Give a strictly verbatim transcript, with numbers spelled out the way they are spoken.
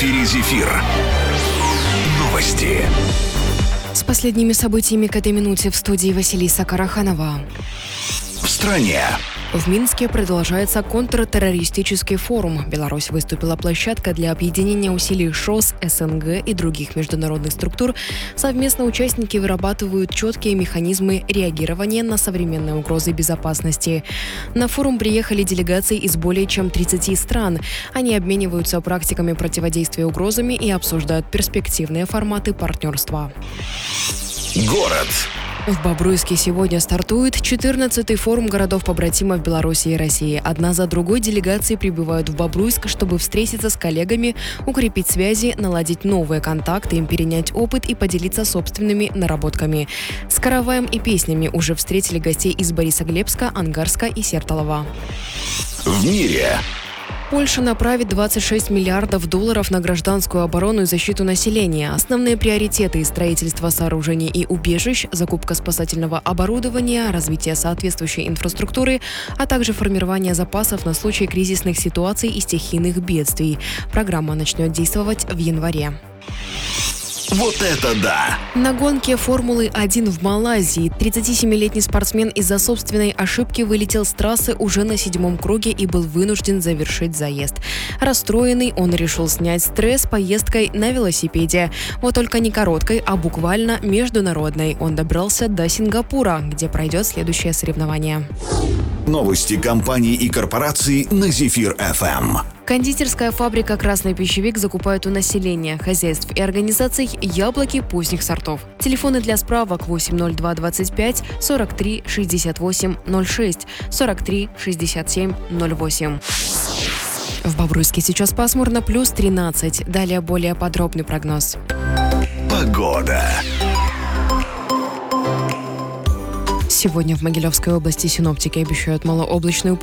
эфире «Зефир». Новости. С последними событиями к этой минуте в студии Василиса Караханова. В стране. В Минске продолжается контртеррористический форум. Беларусь выступила площадкой для объединения усилий ШОС, СНГ и других международных структур. Совместно участники вырабатывают четкие механизмы реагирования на современные угрозы безопасности. На форум приехали делегации из более чем тридцати стран. Они обмениваются практиками противодействия угрозами и обсуждают перспективные форматы партнерства. Город. В Бобруйске сегодня стартует четырнадцатый форум городов-побратимов Беларуси и России. Одна за другой делегации прибывают в Бобруйск, чтобы встретиться с коллегами, укрепить связи, наладить новые контакты, им перенять опыт и поделиться собственными наработками. С караваем и песнями уже встретили гостей из Борисоглебска, Ангарска и Сертолова. В мире. Польша направит двадцать шесть миллиардов долларов на гражданскую оборону и защиту населения. Основные приоритеты – строительство сооружений и убежищ, закупка спасательного оборудования, развитие соответствующей инфраструктуры, а также формирование запасов на случай кризисных ситуаций и стихийных бедствий. Программа начнет действовать в январе. Вот это да! На гонке Формулы один в Малайзии тридцатисемилетний спортсмен из-за собственной ошибки вылетел с трассы уже на седьмом круге и был вынужден завершить заезд. Расстроенный, он решил снять стресс поездкой на велосипеде. Вот только не короткой, а буквально международной. Он добрался до Сингапура, где пройдет следующее соревнование. Новости компаний и корпораций на «Зефир-ФМ». Кондитерская фабрика «Красный пищевик» закупает у населения, хозяйств и организаций яблоки поздних сортов. Телефоны для справок восемь ноль два двадцать пять сорок три шестьдесят восемь ноль шесть сорок три шестьдесят семь ноль восемь. В Бобруйске сейчас пасмурно, плюс тринадцать. Далее более подробный прогноз. Погода. Сегодня в Могилевской области синоптики обещают малооблачную